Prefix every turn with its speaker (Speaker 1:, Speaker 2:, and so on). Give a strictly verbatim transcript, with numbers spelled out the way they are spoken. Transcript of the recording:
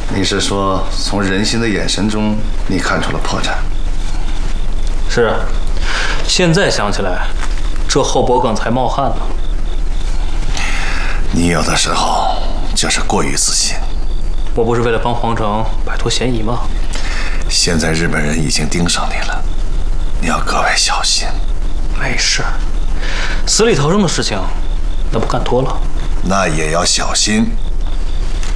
Speaker 1: 你是说从人心的眼神中，你看出了破绽？
Speaker 2: 是啊，现在想起来，这后脖梗才冒汗呢。
Speaker 1: 你有的时候就是过于自信。
Speaker 2: 我不是为了帮皇城摆脱嫌疑吗？
Speaker 1: 现在日本人已经盯上你了，你要格外小心。
Speaker 2: 没事，死里逃生的事情，那不干多了。
Speaker 1: 那也要小心。